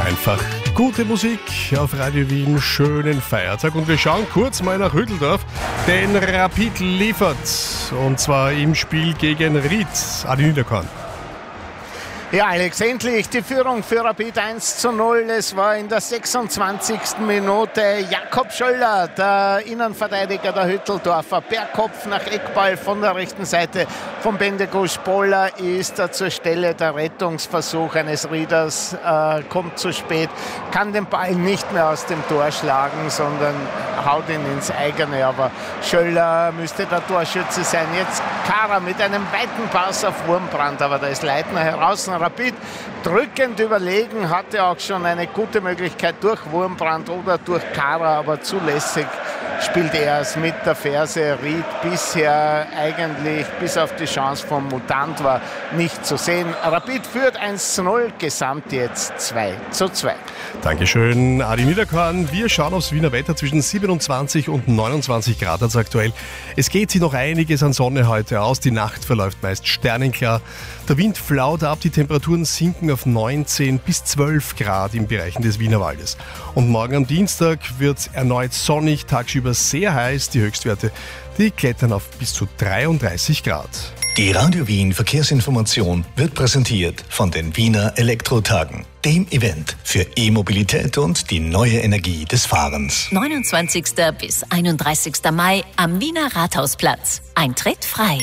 Einfach gute Musik auf Radio Wien, schönen Feiertag. Und wir schauen kurz mal nach Rütteldorf, denn Rapid liefert. Und zwar im Spiel gegen Ried. Adi Niederkorn. Ja, Alex, endlich die Führung für Rapid 1:0. Es war in der 26. Minute Jakob Schöller, der Innenverteidiger der Hütteldorfer, per Kopf nach Eckball von der rechten Seite von Bendegusch. Boller ist zur Stelle. Der Rettungsversuch eines Rieders kommt zu spät, kann den Ball nicht mehr aus dem Tor schlagen, sondern haut ihn ins eigene. Aber Schöller müsste der Torschütze sein. Jetzt Kara mit einem weiten Pass auf Wurmbrand, aber da ist Leitner heraus. Rapid drückend überlegen, hatte auch schon eine gute Möglichkeit durch Wurmbrand oder durch Kara, aber zulässig spielt er es mit der Ferse. Ried bisher eigentlich bis auf die Chance vom Mutant war nicht zu sehen. Rapid führt 1:0, Gesamt jetzt 2:2. Dankeschön, Adi Niederkorn. Wir schauen aufs Wiener Wetter zwischen 27 und 29 Grad als aktuell. Es geht sich noch einiges an Sonne heute aus. Die Nacht verläuft meist sternenklar. Der Wind flaut ab, die Temperaturen sinken auf 19 bis 12 Grad im Bereichen des Wienerwaldes. Und morgen am Dienstag wird es erneut sonnig, tagsüber sehr heiß. Die Höchstwerte, die klettern auf bis zu 33 Grad. Die Radio Wien Verkehrsinformation wird präsentiert von den Wiener Elektrotagen, dem Event für E-Mobilität und die neue Energie des Fahrens. 29. bis 31. Mai am Wiener Rathausplatz. Eintritt frei.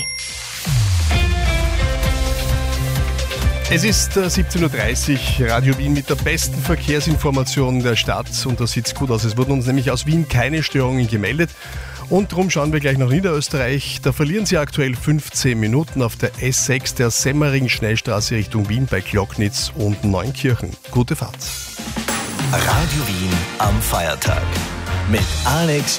Es ist 17.30 Uhr, Radio Wien mit der besten Verkehrsinformation der Stadt und das sieht gut aus. Es wurden uns nämlich aus Wien keine Störungen gemeldet und darum schauen wir gleich nach Niederösterreich. Da verlieren Sie aktuell 15 Minuten auf der S6 der Semmering-Schnellstraße Richtung Wien bei Glocknitz und Neunkirchen. Gute Fahrt. Radio Wien am Feiertag mit Alex